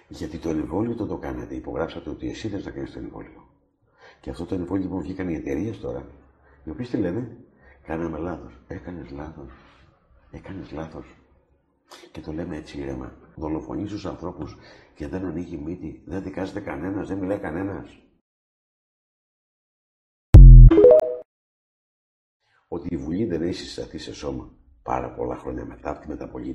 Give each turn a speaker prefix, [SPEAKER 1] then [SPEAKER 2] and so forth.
[SPEAKER 1] Γιατί το εμβόλιο το κάνατε. Υπογράψατε ότι εσύ θες να κάνεις το εμβόλιο. Και αυτό το εμβόλιο λοιπόν βγήκαν οι εταιρείες τώρα, οι οποίες τι λένε, κάναμε λάθος. Έκανες λάθος. Έκανες λάθος. Και το λέμε έτσι ήρεμα. Δολοφονείς τους ανθρώπους και δεν ανοίγει μύτη. Δεν δικάζεται κανένας, δεν μιλάει κανένας. Ότι η Βουλή δεν έχει συσταθεί σε σώμα πάρα πολλά χρόνια μετά από τη μεταπολίτευση.